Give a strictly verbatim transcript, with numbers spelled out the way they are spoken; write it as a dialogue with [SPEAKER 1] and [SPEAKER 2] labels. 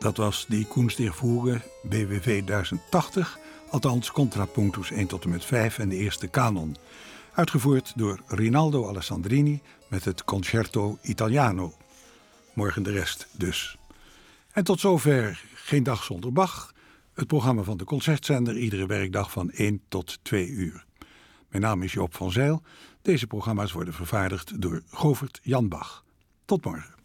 [SPEAKER 1] Dat was die Kunstdirfuge B W V duizend tachtig, althans Contrapunctus één tot en met vijf en de eerste kanon. Uitgevoerd door Rinaldo Alessandrini met het Concerto Italiano. Morgen de rest dus. En tot zover Geen Dag Zonder Bach. Het programma van de Concertzender iedere werkdag van één tot twee uur. Mijn naam is Joop van Zijl. Deze programma's worden vervaardigd door Govert Jan Bach. Tot morgen.